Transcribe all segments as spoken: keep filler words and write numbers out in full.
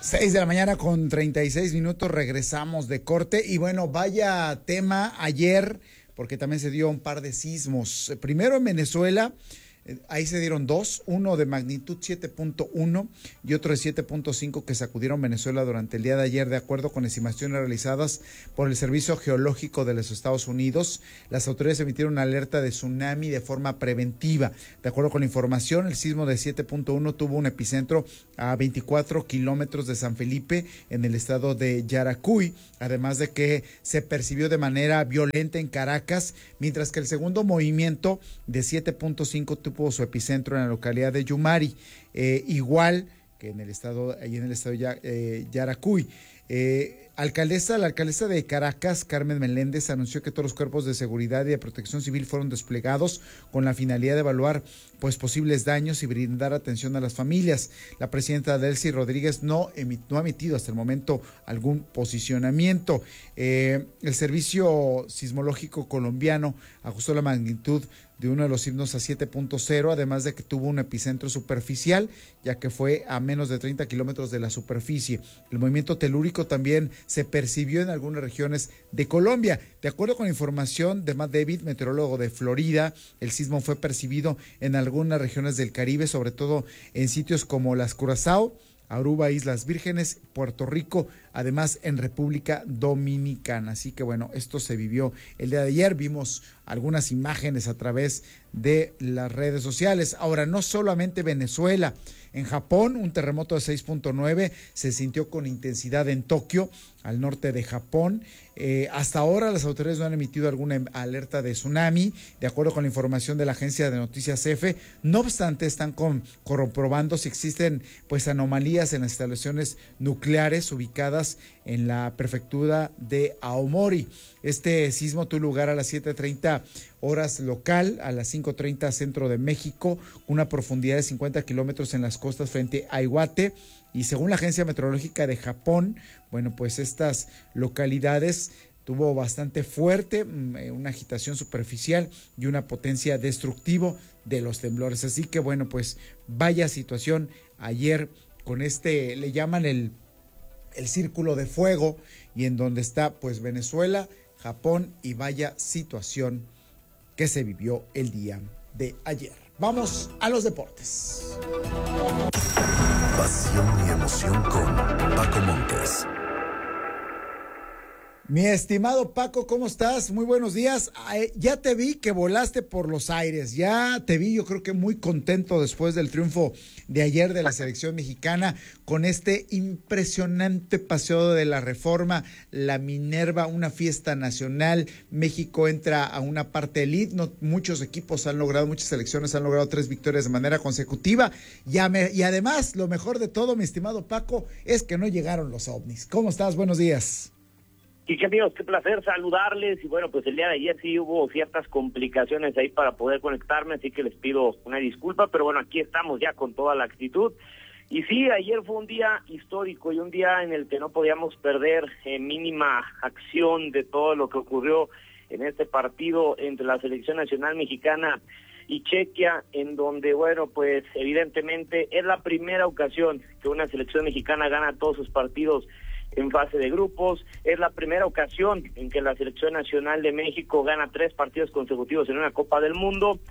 Seis de la mañana con treinta y seis minutos, regresamos de corte y bueno, vaya tema ayer, porque también se dio un par de sismos. Primero en Venezuela, ahí se dieron dos, uno de magnitud siete punto uno y otro de siete punto cinco que sacudieron Venezuela durante el día de ayer, de acuerdo con estimaciones realizadas por el Servicio Geológico de los Estados Unidos. Las autoridades emitieron una alerta de tsunami de forma preventiva. De acuerdo con la información, el sismo de siete punto uno tuvo un epicentro a veinticuatro kilómetros de San Felipe, en el estado de Yaracuy, además de que se percibió de manera violenta en Caracas, mientras que el segundo movimiento de siete punto cinco tuvo su epicentro en la localidad de Yumari, eh, igual que en el estado, ahí en el estado de eh, Yaracuy. Eh, alcaldesa, la alcaldesa de Caracas, Carmen Meléndez, anunció que todos los cuerpos de seguridad y de protección civil fueron desplegados con la finalidad de evaluar pues posibles daños y brindar atención a las familias. La presidenta Delcy Rodríguez no, emit, no ha emitido hasta el momento algún posicionamiento. Eh, el Servicio Sismológico Colombiano ajustó la magnitud de uno de los sismos a siete punto cero, además de que tuvo un epicentro superficial, ya que fue a menos de treinta kilómetros de la superficie. El movimiento telúrico también se percibió en algunas regiones de Colombia. De acuerdo con la información de Matt David, meteorólogo de Florida, el sismo fue percibido en algunas regiones del Caribe, sobre todo en sitios como las Curazao, Aruba, Islas Vírgenes, Puerto Rico, además en República Dominicana. Así que bueno, esto se vivió el día de ayer, vimos algunas imágenes a través de las redes sociales. Ahora, no solamente Venezuela, en Japón un terremoto de seis punto nueve se sintió con intensidad en Tokio, al norte de Japón. Eh, hasta ahora las autoridades no han emitido alguna alerta de tsunami, de acuerdo con la información de la agencia de noticias EFE. No obstante, están con, comprobando si existen pues anomalías en las instalaciones nucleares ubicadas en la prefectura de Aomori. Este sismo tuvo lugar a las siete treinta horas local, a las cinco treinta centro de México, con una profundidad de cincuenta kilómetros en las costas frente a Iwate. Y según la Agencia Meteorológica de Japón, bueno, pues estas localidades tuvo bastante fuerte, una agitación superficial y una potencia destructiva de los temblores. Así que bueno, pues vaya situación ayer con este, le llaman el, el círculo de fuego, y en donde está pues Venezuela, Japón, y vaya situación que se vivió el día de ayer. Vamos a los deportes. Pasión y emoción con Paco Montes. Mi estimado Paco, ¿cómo estás? Muy buenos días. Ya te vi que volaste por los aires, ya te vi yo creo que muy contento después del triunfo de ayer de la selección mexicana, con este impresionante paseo de la Reforma, la Minerva, una fiesta nacional. México entra a una parte elite, no, muchos equipos han logrado, muchas selecciones han logrado tres victorias de manera consecutiva, y, me, y además lo mejor de todo, mi estimado Paco, es que no llegaron los ovnis. ¿Cómo estás? Buenos días. Y que amigos, qué placer saludarles. Y bueno, pues el día de ayer sí hubo ciertas complicaciones ahí para poder conectarme, así que les pido una disculpa, pero bueno, aquí estamos ya con toda la actitud. Y sí, ayer fue un día histórico y un día en el que no podíamos perder eh, mínima acción de todo lo que ocurrió en este partido entre la selección nacional mexicana y Chequia, en donde, bueno, pues evidentemente es la primera ocasión que una selección mexicana gana todos sus partidos en fase de grupos. Es la primera ocasión en que la selección nacional de México gana tres partidos consecutivos en una Copa del Mundo.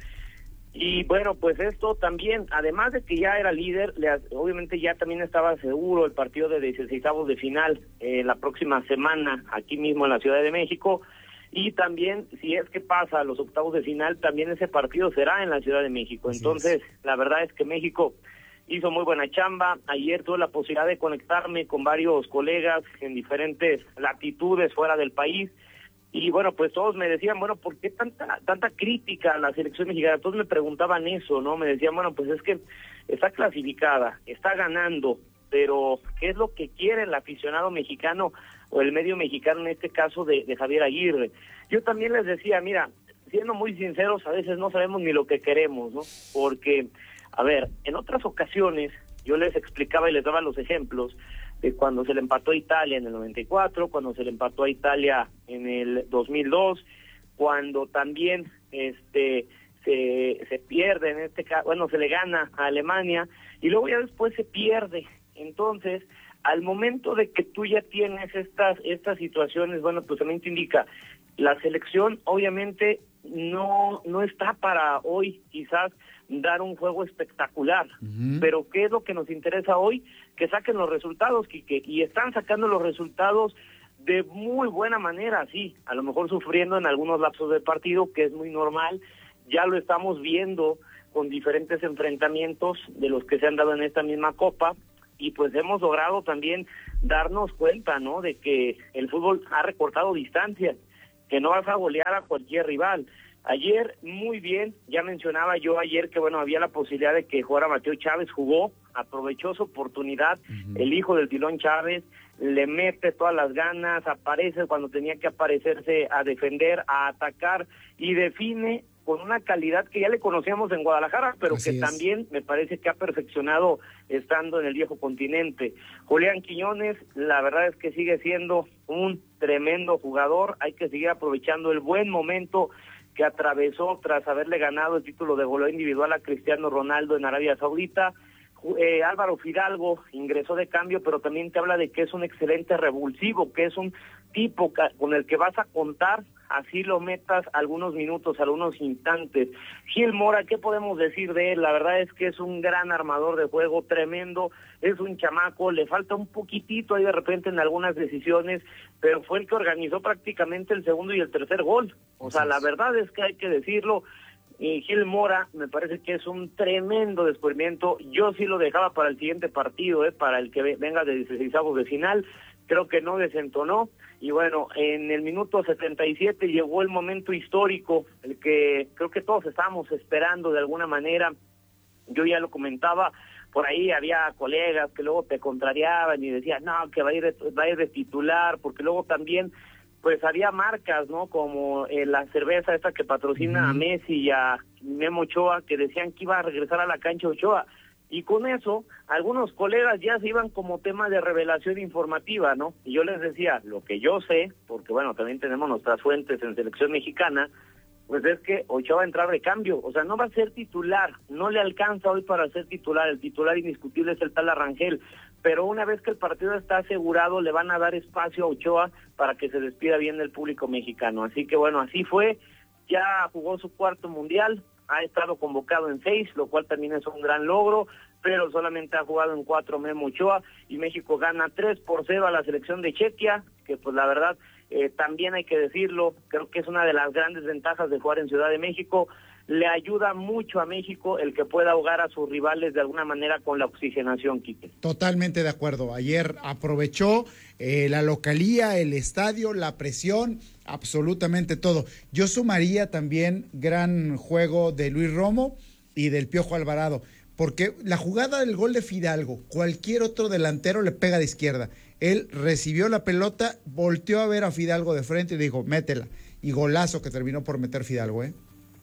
Y bueno, pues esto también, además de que ya era líder, le, obviamente ya también estaba seguro el partido de dieciseisavos de final eh, la próxima semana aquí mismo en la Ciudad de México. Y también, si es que pasa a los octavos de final, también ese partido será en la Ciudad de México. Entonces, la verdad es que México hizo muy buena chamba. Ayer tuve la posibilidad de conectarme con varios colegas en diferentes latitudes fuera del país, y bueno, pues todos me decían, bueno, ¿por qué tanta tanta crítica a la selección mexicana? Todos me preguntaban eso, ¿no? Me decían, bueno, pues es que está clasificada, está ganando, pero ¿qué es lo que quiere el aficionado mexicano o el medio mexicano, en este caso de, de Javier Aguirre? Yo también les decía, mira, siendo muy sinceros, a veces no sabemos ni lo que queremos, ¿no? Porque a ver, en otras ocasiones yo les explicaba y les daba los ejemplos de cuando se le empató a Italia en el noventa y cuatro, cuando se le empató a Italia en el dos mil dos, cuando también este se, se pierde, en este caso, bueno, se le gana a Alemania y luego ya después se pierde. Entonces, Al momento de que tú ya tienes estas estas situaciones, bueno, pues también te indica, la selección obviamente no no está para hoy quizás dar un juego espectacular, uh-huh. pero ¿qué es lo que nos interesa hoy? Que saquen los resultados, Quique, y están sacando los resultados de muy buena manera, sí, a lo mejor sufriendo en algunos lapsos del partido, que es muy normal, ya lo estamos viendo con diferentes enfrentamientos de los que se han dado en esta misma Copa, y pues hemos logrado también darnos cuenta, ¿no?, de que el fútbol ha recortado distancias, que no vas a golear a cualquier rival. Ayer, muy bien, ya mencionaba yo ayer que, bueno, había la posibilidad de que jugara Mateo Chávez, jugó, aprovechó su oportunidad, uh-huh. el hijo del Tilón Chávez, le mete todas las ganas, aparece cuando tenía que aparecerse a defender, a atacar, y define con una calidad que ya le conocíamos en Guadalajara, pero Así que es. también me parece que ha perfeccionado estando en el viejo continente. Julián Quiñones, la verdad es que sigue siendo un tremendo jugador, hay que seguir aprovechando el buen momento que atravesó tras haberle ganado el título de goleo individual a Cristiano Ronaldo en Arabia Saudita. Eh, Álvaro Fidalgo ingresó de cambio, pero también te habla de que es un excelente revulsivo, que es un tipo con el que vas a contar, así lo metas algunos minutos, algunos instantes. Gil Mora, ¿qué podemos decir de él? La verdad es que es un gran armador de juego, tremendo, es un chamaco, le falta un poquitito ahí de repente en algunas decisiones, pero fue el que organizó prácticamente el segundo y el tercer gol. O sea, la verdad es que hay que decirlo, y Gil Mora me parece que es un tremendo descubrimiento. Yo sí lo dejaba para el siguiente partido, eh, para el que venga de dieciseisavos de final. Creo que no desentonó, y bueno, en el minuto setenta y siete llegó el momento histórico, el que creo que todos estábamos esperando de alguna manera. Yo ya lo comentaba, por ahí había colegas que luego te contrariaban y decían, no, que va a ir de, va a ir de titular, porque luego también pues había marcas, ¿no?, como eh, la cerveza esta que patrocina uh-huh. a Messi y a Memo Ochoa, que decían que iba a regresar a la cancha Ochoa, y con eso algunos colegas ya se iban como tema de revelación informativa, ¿no? Y yo les decía, lo que yo sé, porque bueno, también tenemos nuestras fuentes en selección mexicana, pues es que Ochoa va a entrar de cambio, o sea, no va a ser titular, no le alcanza hoy para ser titular, el titular indiscutible es el tal Arrangel, pero una vez que el partido está asegurado, le van a dar espacio a Ochoa para que se despida bien del público mexicano. Así que bueno, así fue, ya jugó su cuarto mundial, ha estado convocado en seis, lo cual también es un gran logro, pero solamente ha jugado en cuatro Memo Ochoa, y México gana tres por cero a la selección de Chequia, que pues la verdad, eh, también hay que decirlo, creo que es una de las grandes ventajas de jugar en Ciudad de México. Le ayuda mucho a México el que pueda ahogar a sus rivales de alguna manera con la oxigenación, Quique. Totalmente de acuerdo. Ayer aprovechó eh, la localía, el estadio, la presión, absolutamente todo. Yo sumaría también gran juego de Luis Romo y del Piojo Alvarado, porque la jugada del gol de Fidalgo, cualquier otro delantero le pega de izquierda. Él recibió la pelota, volteó a ver a Fidalgo de frente y dijo, métela. Y golazo que terminó por meter Fidalgo, ¿eh?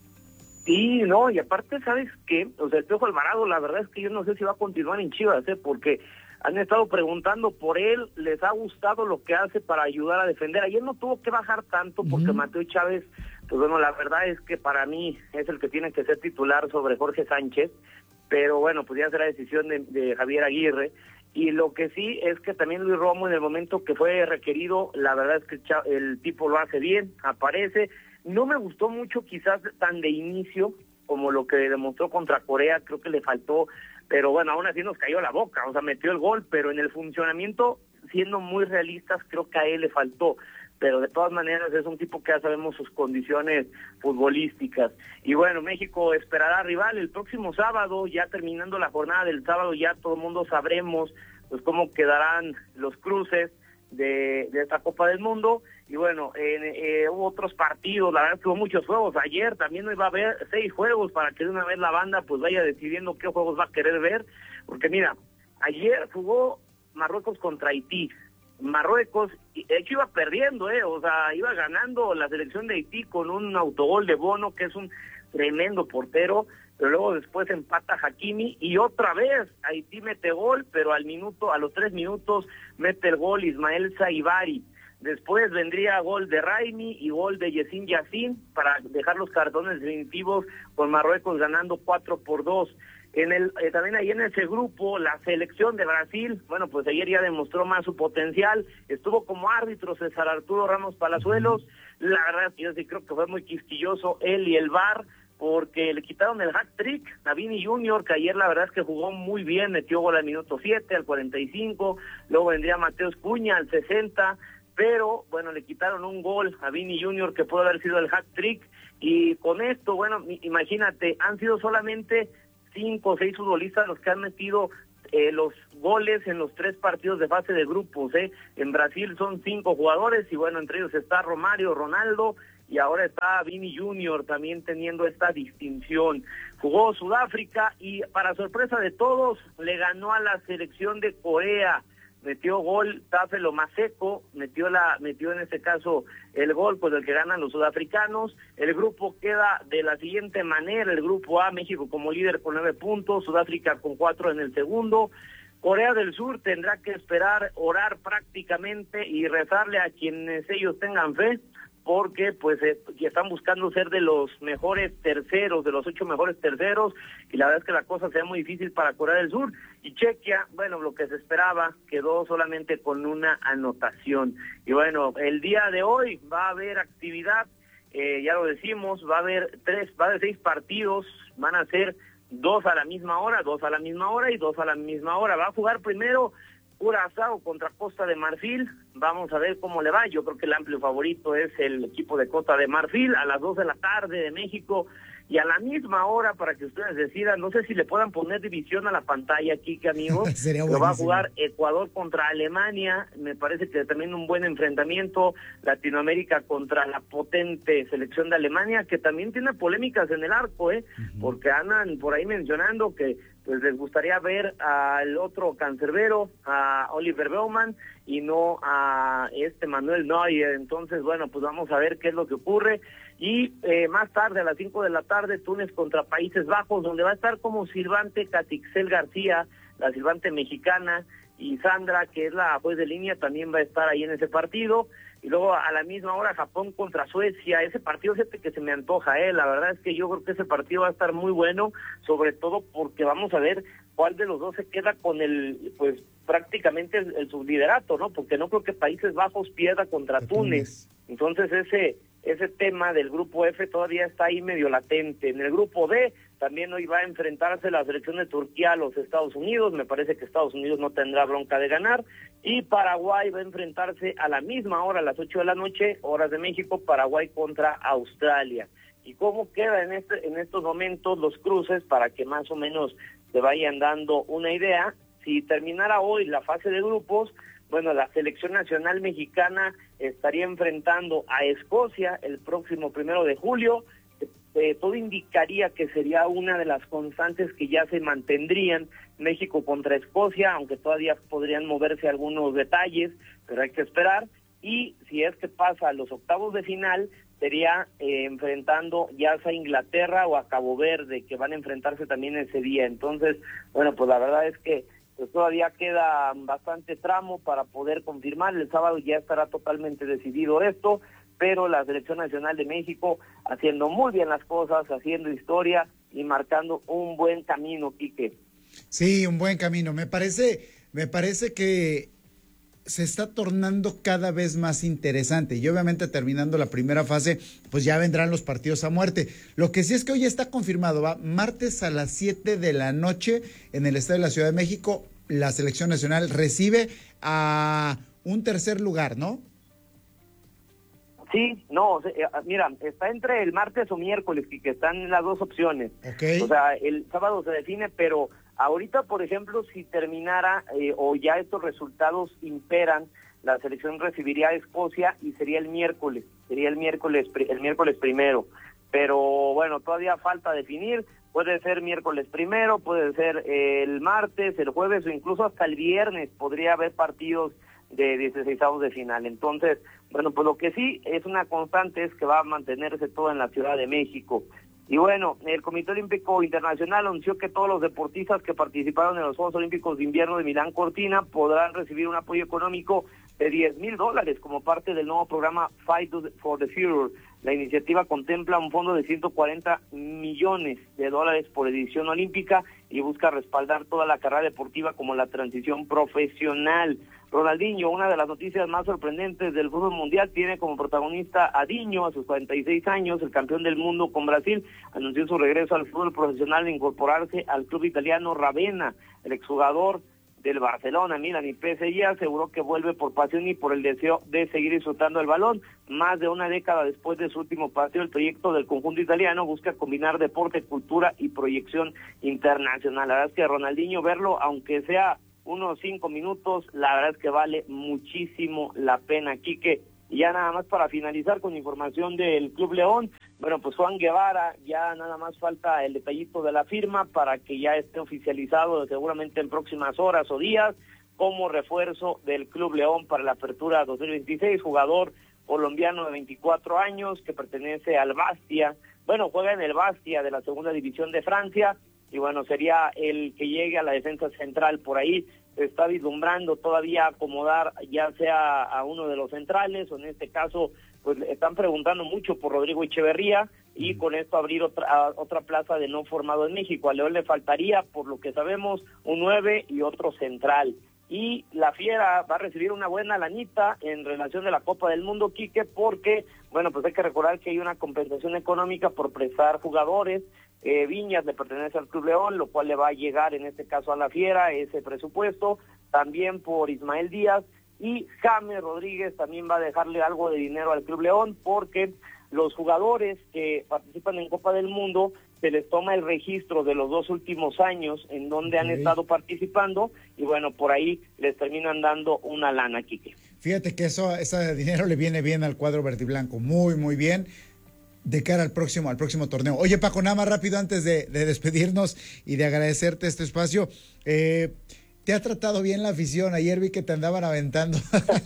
Sí, no, y aparte, ¿sabes qué? O sea, el Piojo Alvarado, la verdad es que yo no sé si va a continuar en Chivas, ¿eh? Porque han estado preguntando por él, les ha gustado lo que hace para ayudar a defender. Ayer no tuvo que bajar tanto porque uh-huh. Mateo Chávez, pues bueno, la verdad es que para mí es el que tiene que ser titular sobre Jorge Sánchez, pero bueno, pues ya será decisión de, de Javier Aguirre. Y lo que sí es que también Luis Romo, en el momento que fue requerido, la verdad es que el tipo lo hace bien, aparece. No me gustó mucho quizás tan de inicio como lo que demostró contra Corea, creo que le faltó, pero bueno, aún así nos cayó la boca, o sea, metió el gol, pero en el funcionamiento, siendo muy realistas, creo que a él le faltó. Pero de todas maneras es un tipo que ya sabemos sus condiciones futbolísticas. Y bueno, México esperará rival el próximo sábado, ya terminando la jornada del sábado, ya todo el mundo sabremos pues cómo quedarán los cruces de, de esta Copa del Mundo. Y bueno, eh, eh, hubo otros partidos, la verdad que hubo muchos juegos. Ayer también iba a haber seis juegos para que de una vez la banda pues vaya decidiendo qué juegos va a querer ver. Porque mira, ayer jugó Marruecos contra Haití. Marruecos, de hecho iba perdiendo, eh, o sea, iba ganando la selección de Haití con un autogol de Bono, que es un tremendo portero, pero luego después empata Hakimi y otra vez Haití mete gol, pero al minuto, a los tres minutos mete el gol Ismael Saibari. Después vendría gol de Raimi y gol de Yacine Yacine para dejar los cartones definitivos con Marruecos ganando cuatro por dos. En el eh, también ahí en ese grupo, la selección de Brasil, bueno, pues ayer ya demostró más su potencial, estuvo como árbitro César Arturo Ramos Palazuelos, la verdad yo sí creo que fue muy quisquilloso él y el V A R, porque le quitaron el hat-trick a Vini Junior, que ayer la verdad es que jugó muy bien, metió gol al minuto siete, al cuarenta y cinco, luego vendría Mateus Cunha al sesenta, pero bueno, le quitaron un gol a Vini Junior que puede haber sido el hat-trick, y con esto, bueno, imagínate, han sido solamente cinco o seis futbolistas los que han metido eh, los goles en los tres partidos de fase de grupos, ¿eh? En Brasil son cinco jugadores, y bueno, entre ellos está Romario, Ronaldo, y ahora está Vini Junior también teniendo esta distinción. Jugó Sudáfrica y para sorpresa de todos le ganó a la selección de Corea. Metió gol Tafelo Maseko, metió la metió en este caso el gol pues el que ganan los sudafricanos. El grupo queda de la siguiente manera: el grupo A, México como líder con nueve puntos, Sudáfrica con cuatro en el segundo. Corea del Sur tendrá que esperar, orar prácticamente y rezarle a quienes ellos tengan fe, porque pues eh, están buscando ser de los mejores terceros, de los ocho mejores terceros, y la verdad es que la cosa se ve muy difícil para Corea del Sur. Y Chequia, bueno, lo que se esperaba, quedó solamente con una anotación. Y bueno, el día de hoy va a haber actividad, eh, ya lo decimos, va a haber tres, va a haber seis partidos, van a ser dos a la misma hora, dos a la misma hora y dos a la misma hora. Va a jugar primero Curazao contra Costa de Marfil, vamos a ver cómo le va. Yo creo que el amplio favorito es el equipo de Costa de Marfil, a las dos de la tarde de México, y a la misma hora para que ustedes decidan. No sé si le puedan poner división a la pantalla, Kike, amigos. Sería Lo va a buenísimo. jugar Ecuador contra Alemania, me parece que también un buen enfrentamiento. Latinoamérica contra la potente selección de Alemania, que también tiene polémicas en el arco, eh, uh-huh. porque andan por ahí mencionando que pues les gustaría ver al otro cancerbero, a Oliver Baumann, y no a este Manuel Neuer. Entonces, bueno, pues vamos a ver qué es lo que ocurre. Y eh, más tarde, a las cinco de la tarde, Túnez contra Países Bajos, donde va a estar como silbante Catixel García, la silbante mexicana, y Sandra, que es la juez de línea, también va a estar ahí en ese partido. Y luego a la misma hora Japón contra Suecia, ese partido es este que se me antoja, eh, la verdad es que yo creo que ese partido va a estar muy bueno, sobre todo porque vamos a ver cuál de los dos se queda con el, pues prácticamente el, el subliderato, ¿no? Porque no creo que Países Bajos pierda contra Túnez. Entonces ese ese tema del grupo F todavía está ahí medio latente. En el grupo D también hoy va a enfrentarse la selección de Turquía a los Estados Unidos, me parece que Estados Unidos no tendrá bronca de ganar, y Paraguay va a enfrentarse a la misma hora, a las ocho de la noche, horas de México, Paraguay contra Australia. ¿Y cómo queda en este en estos momentos los cruces para que más o menos se vayan dando una idea? Si terminara hoy la fase de grupos, bueno, la selección nacional mexicana estaría enfrentando a Escocia el próximo primero de julio. Eh, todo indicaría que sería una de las constantes que ya se mantendrían, México contra Escocia, aunque todavía podrían moverse algunos detalles, pero hay que esperar. Y si es que pasa a los octavos de final, sería eh, enfrentando ya sea a Inglaterra o a Cabo Verde, que van a enfrentarse también ese día. Entonces, bueno, pues la verdad es que pues todavía queda bastante tramo para poder confirmar. El sábado ya estará totalmente decidido esto, pero la Selección Nacional de México haciendo muy bien las cosas, haciendo historia y marcando un buen camino, Quique. Sí, un buen camino. Me parece, me parece que se está tornando cada vez más interesante, y obviamente terminando la primera fase, pues ya vendrán los partidos a muerte. Lo que sí es que hoy está confirmado, va martes a las siete de la noche en el Estadio de la Ciudad de México, la Selección Nacional recibe a un tercer lugar, ¿no? Sí, no, mira, está entre el martes o miércoles, que están las dos opciones. Okay. O sea, el sábado se define, pero ahorita, por ejemplo, si terminara eh, o ya estos resultados imperan, la selección recibiría a Escocia y sería el miércoles, sería el miércoles, el miércoles primero. Pero bueno, todavía falta definir, puede ser miércoles primero, puede ser eh, el martes, el jueves o incluso hasta el viernes podría haber partidos de dieciseisavos de final. Entonces, bueno, pues lo que sí es una constante es que va a mantenerse todo en la Ciudad de México. Y bueno, el Comité Olímpico Internacional anunció que todos los deportistas que participaron en los Juegos Olímpicos de Invierno de Milán Cortina podrán recibir un apoyo económico de diez mil dólares como parte del nuevo programa Fight for the Future. La iniciativa contempla un fondo de ciento cuarenta millones de dólares por edición olímpica y busca respaldar toda la carrera deportiva como la transición profesional. Ronaldinho, una de las noticias más sorprendentes del fútbol mundial, tiene como protagonista a Diño, a sus cuarenta y seis años, el campeón del mundo con Brasil, anunció su regreso al fútbol profesional de incorporarse al club italiano Ravenna. El exjugador del Barcelona, Milan y P S G aseguró que vuelve por pasión y por el deseo de seguir disfrutando el balón. Más de una década después de su último partido, el proyecto del conjunto italiano busca combinar deporte, cultura y proyección internacional. La verdad es que Ronaldinho, verlo, aunque sea unos cinco minutos, la verdad es que vale muchísimo la pena, Quique. Y ya nada más para finalizar con información del Club León, bueno, pues Juan Guevara, ya nada más falta el detallito de la firma para que ya esté oficializado seguramente en próximas horas o días como refuerzo del Club León para la apertura dos mil veintiséis, jugador colombiano de veinticuatro años que pertenece al Bastia, bueno, juega en el Bastia de la segunda división de Francia, y bueno, sería el que llegue a la defensa central. Por ahí se está vislumbrando todavía acomodar ya sea a uno de los centrales, o en este caso pues están preguntando mucho por Rodrigo Echeverría, y con esto abrir otra otra plaza de no formado en México. A León le faltaría, por lo que sabemos, un nueve y otro central. Y la Fiera va a recibir una buena lanita en relación de la Copa del Mundo, Quique, porque, bueno, pues hay que recordar que hay una compensación económica por prestar jugadores. Eh, Viñas le pertenece al Club León, lo cual le va a llegar en este caso a la Fiera ese presupuesto, también por Ismael Díaz, y James Rodríguez también va a dejarle algo de dinero al Club León, porque los jugadores que participan en Copa del Mundo se les toma el registro de los dos últimos años en donde okay. han estado participando, y bueno, por ahí les terminan dando una lana, Quique. Fíjate que eso, ese dinero le viene bien al cuadro verdiblanco, muy, muy bien, de cara al próximo, al próximo torneo. Oye, Paco, nada más rápido antes de, de despedirnos y de agradecerte este espacio, eh, ¿te ha tratado bien la afición? Ayer vi que te andaban aventando.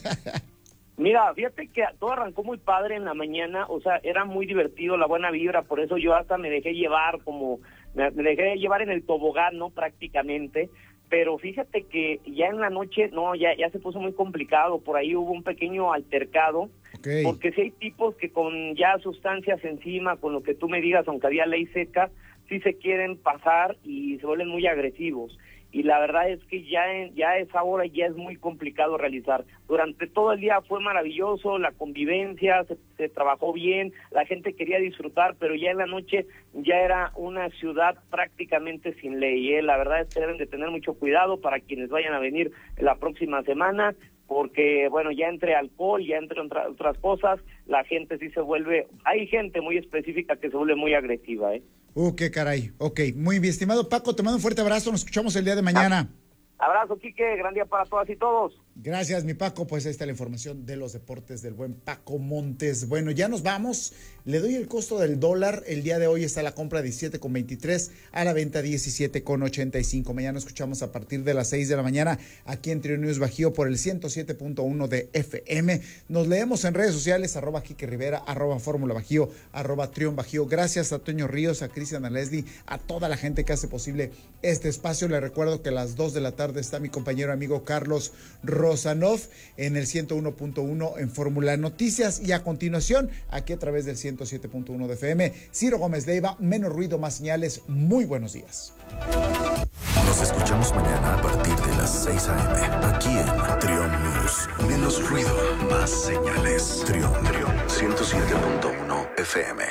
Mira, fíjate que todo arrancó muy padre en la mañana, o sea, era muy divertido, la buena vibra, por eso yo hasta me dejé llevar, como, me, me dejé llevar en el tobogán, ¿no? Prácticamente, pero fíjate que ya en la noche, no, ya, ya se puso muy complicado, por ahí hubo un pequeño altercado, okay. porque si hay tipos que con ya sustancias encima, con lo que tú me digas, aunque había ley seca, sí se quieren pasar y se vuelven muy agresivos. Y la verdad es que ya, en, ya a esa hora ya es muy complicado realizar. Durante todo el día fue maravilloso, la convivencia, se, se trabajó bien, la gente quería disfrutar, pero ya en la noche ya era una ciudad prácticamente sin ley, ¿eh? La verdad es que deben de tener mucho cuidado para quienes vayan a venir la próxima semana, porque, bueno, ya entre alcohol, ya entre otra, otras cosas, la gente sí se vuelve, hay gente muy específica que se vuelve muy agresiva, ¿eh? Uh, qué caray. Ok, muy bien, estimado Paco, te mando un fuerte abrazo, nos escuchamos el día de mañana. Abrazo, Quique, gran día para todas y todos. Gracias, mi Paco, pues ahí está la información de los deportes del buen Paco Montes. Bueno, ya nos vamos, le doy el costo del dólar, el día de hoy está la compra diecisiete con veintitrés, a la venta diecisiete con ochenta y cinco. Mañana escuchamos a partir de las seis de la mañana aquí en Trio News Bajío por el ciento siete punto uno de F M. Nos leemos en redes sociales, arroba Quique Rivera, arroba Fórmula Bajío, arroba Trión Bajío. Gracias a Toño Ríos, a Cristian, a Leslie, a toda la gente que hace posible este espacio. Les recuerdo que a las dos de la tarde está mi compañero amigo Carlos Rosanov en el ciento uno punto uno en Fórmula Noticias, y a continuación aquí a través del ciento siete punto uno de F M, Ciro Gómez Leiva, menos ruido, más señales. Muy buenos días. Nos escuchamos mañana a partir de las seis a eme aquí en Trión News. Menos ruido, más señales. Trión, Trión, ciento siete punto uno F M.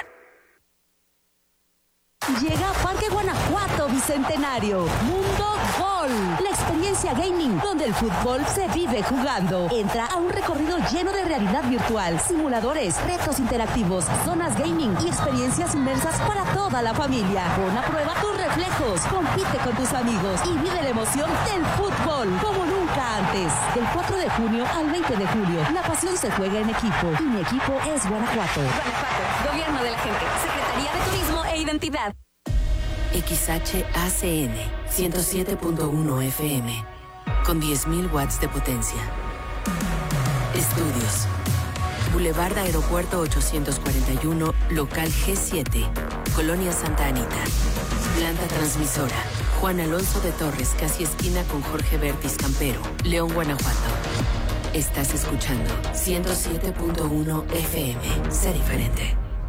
Llega a Parque Guanajuato Bicentenario, Mundo Gol, la experiencia gaming donde el fútbol se vive jugando. Entra a un recorrido lleno de realidad virtual, simuladores, retos interactivos, zonas gaming y experiencias inmersas para toda la familia. Pon a prueba tus reflejos, compite con tus amigos y vive la emoción del fútbol como nunca antes. Del cuatro de junio al veinte de julio, la pasión se juega en equipo y mi equipo es Guanajuato. Guanajuato, Gobierno de la Gente, Secretaría de Turismo e Identidad. X H A C N ciento siete punto uno F M con diez mil watts de potencia. Estudios. Boulevard Aeropuerto ochocientos cuarenta y uno, local G siete, Colonia Santa Anita. Planta transmisora. Juan Alonso de Torres, casi esquina con Jorge Bertis Campero, León, Guanajuato. Estás escuchando ciento siete punto uno F M. Sé diferente.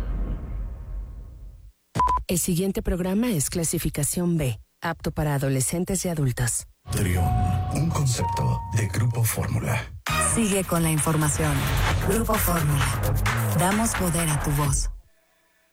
El siguiente programa es clasificación B, apto para adolescentes y adultos. Trión, un concepto de Grupo Fórmula. Sigue con la información. Grupo Fórmula. Damos poder a tu voz.